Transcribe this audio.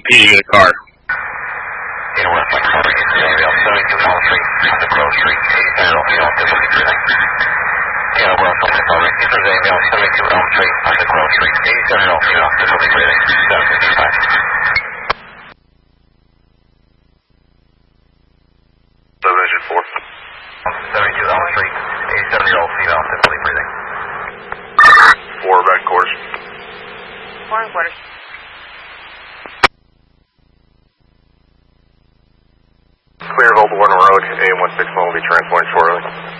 PD to the car. West Lake, sorry, it's Daniel, 72 Elm Street, under Grove Street, 80 difficulty breathing. West Lake, sorry, this is Daniel, 72 Elm Street, under Grove Street, 87 difficulty breathing, 755. Division 4. 72 Elm Street, 87-year-old female, difficulty breathing. 4 back quarters. 4 and quarters. Clear of Old Warden Road, AM 16 will be transporting shortly.